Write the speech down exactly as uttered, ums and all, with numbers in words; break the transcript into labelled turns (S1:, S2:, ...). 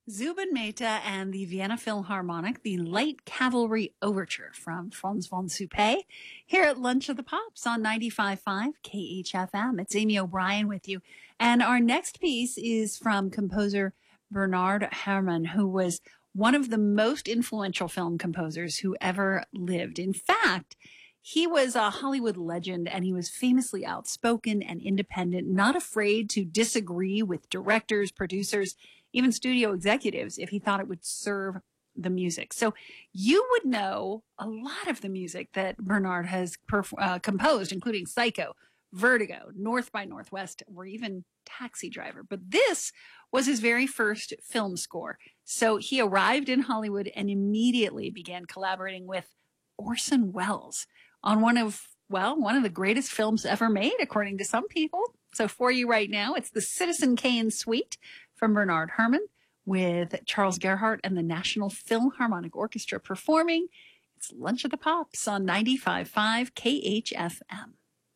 S1: Zubin Mehta and the Vienna Philharmonic, the Light Cavalry Overture from Franz von Suppé, here at Lunch of the Pops on ninety-five point five K H F M. It's Amy O'Brien with you. And our next piece is from composer Bernard Herrmann, who was one of the most influential film composers who ever lived. In fact, he was a Hollywood legend, and he was famously outspoken and independent, not afraid to disagree with directors, producers, even studio executives if he thought it would serve the music. So you would know a lot of the music that Bernard has perf- uh, composed, including Psycho, Vertigo, North by Northwest, or even Taxi Driver. But this was his very first film score. So he arrived in Hollywood and immediately began collaborating with Orson Welles on one of, well, one of the greatest films ever made, according to some people. So for you right now, it's the Citizen Kane Suite from Bernard Herrmann with Charles Gerhardt and the National Philharmonic Orchestra performing. It's Lunch of the Pops on ninety-five point five K H F M.